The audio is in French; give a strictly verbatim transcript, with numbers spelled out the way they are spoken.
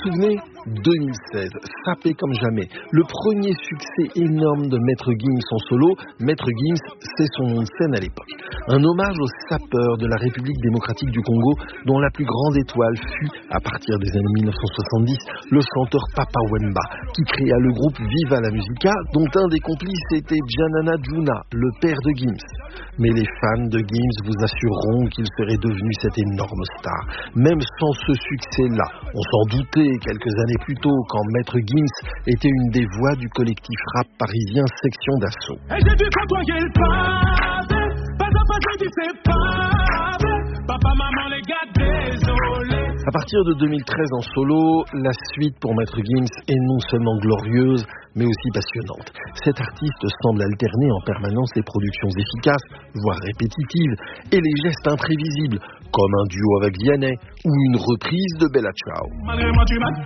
souvenez ? deux mille seize, sapé comme jamais. Le premier succès énorme de Maître Gims en solo. Maître Gims, c'est son nom de scène à l'époque. Un hommage aux sapeurs de la République démocratique du Congo, dont la plus grande étoile fut, à partir des années mille neuf cent soixante-dix, le chanteur Papa Wemba, qui créa le groupe Viva la Musica, dont un des complices était Janana Djuna, le père de Gims. Mais les fans de Gims vous assureront qu'il serait devenu cette énorme star. Même sans ce succès-là, on s'en doutait quelques années plus tôt quand Maître Gims était une des voix du collectif rap parisien Section d'Assaut. Et j'ai dû côtoyer le pavé, pas à pas j'ai dit c'est pavé, papa, maman, les gars, désolé. À partir de deux mille treize en solo, la suite pour Maître Gims est non seulement glorieuse, mais aussi passionnante. Cet artiste semble alterner en permanence les productions efficaces, voire répétitives, et les gestes imprévisibles, comme un duo avec Vianney ou une reprise de Bella Ciao. Malgré moi, tu m'as